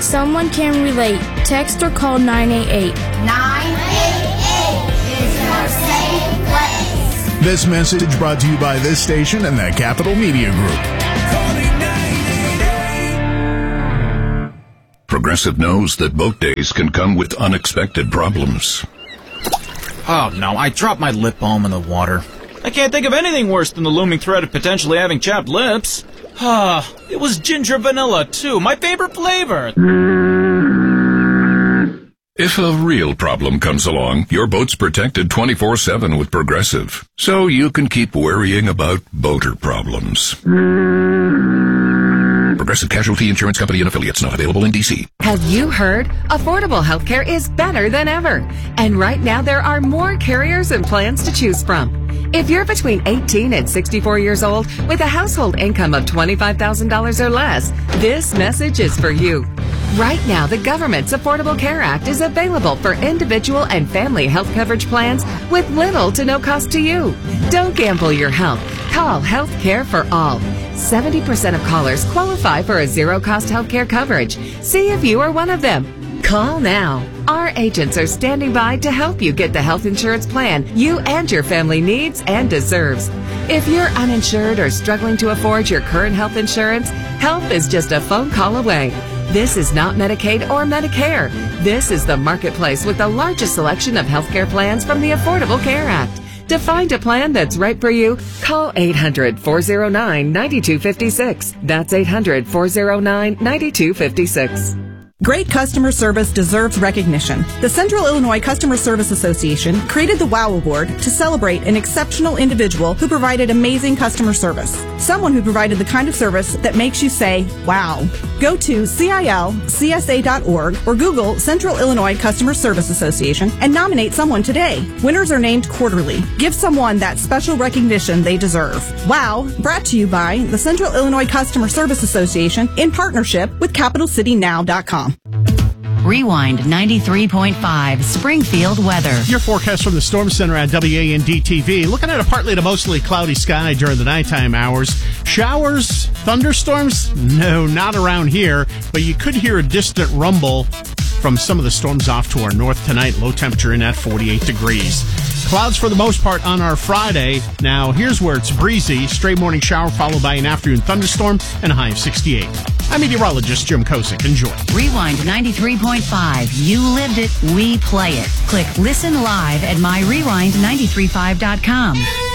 someone can relate, text or call 988. 988 is your safe place. This message brought to you by this station and the Capital Media Group. Progressive knows that boat days can come with unexpected problems. Oh no, I dropped my lip balm in the water. I can't think of anything worse than the looming threat of potentially having chapped lips. It was ginger vanilla, too, my favorite flavor. If a real problem comes along, your boat's protected 24/7 with Progressive, so you can keep worrying about boater problems. Progressive Casualty Insurance Company and Affiliates, not available in D.C. Have you heard? Affordable healthcare is better than ever. And right now there are more carriers and plans to choose from. If you're between 18 and 64 years old with a household income of $25,000 or less, this message is for you. Right now, the government's Affordable Care Act is available for individual and family health coverage plans with little to no cost to you. Don't gamble your health. Call Health Care for All. 70% of callers qualify for a zero-cost health care coverage. See if you are one of them. Call now. Our agents are standing by to help you get the health insurance plan you and your family needs and deserves. If you're uninsured or struggling to afford your current health insurance, help is just a phone call away. This is not Medicaid or Medicare. This is the marketplace with the largest selection of healthcare plans from the Affordable Care Act. To find a plan that's right for you, call 800-409-9256. That's 800-409-9256. Great customer service deserves recognition. The Central Illinois Customer Service Association created the WOW Award to celebrate an exceptional individual who provided amazing customer service. Someone who provided the kind of service that makes you say, wow. Go to CILCSA.org or Google Central Illinois Customer Service Association and nominate someone today. Winners are named quarterly. Give someone that special recognition they deserve. WOW, brought to you by the Central Illinois Customer Service Association in partnership with CapitalCityNow.com. Rewind 93.5 Springfield weather. Your forecast from the Storm Center at WAND-TV. Looking at a partly to mostly cloudy sky during the nighttime hours. Showers, thunderstorms? No, not around here, but you could hear a distant rumble from some of the storms off to our north tonight. Low temperature in at 48 degrees. Clouds for the most part on our Friday. Now, here's where it's breezy. Straight morning shower followed by an afternoon thunderstorm and a high of 68. I'm meteorologist Jim Kosick. Enjoy. Rewind 93.5. You lived it, we play it. Click Listen Live at myrewind935.com.